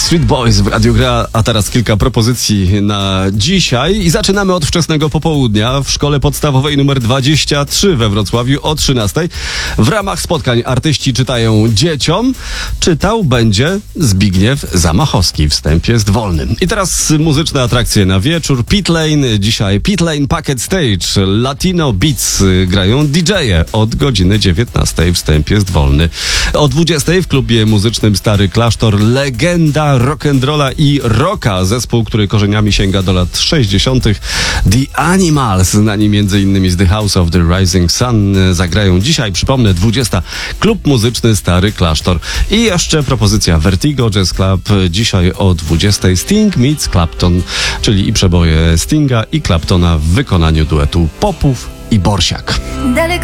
Backstreet Boys w Radiu Gra, a teraz kilka propozycji na dzisiaj i zaczynamy od wczesnego popołudnia w szkole podstawowej numer 23 we Wrocławiu o 13:00. W ramach spotkań artyści czytają dzieciom. Czytał będzie Zbigniew Zamachowski. Wstęp jest wolny. I teraz muzyczne atrakcje na wieczór. Pit Lane, dzisiaj Pit Lane Packet Stage, Latino Beats, grają DJ-e od godziny 19:00. Wstęp jest wolny. O 20:00 w klubie muzycznym Stary Klasztor legenda rock'n'rolla i rocka, zespół, który korzeniami sięga do lat 60. The Animals, znani m.in. z The House of the Rising Sun, zagrają dzisiaj, przypomnę, 20:00, klub muzyczny Stary Klasztor. I jeszcze propozycja Vertigo Jazz Club, dzisiaj o 20:00 Sting meets Clapton, czyli i przeboje Stinga i Claptona w wykonaniu duetu Popów i Borsiak. Daleko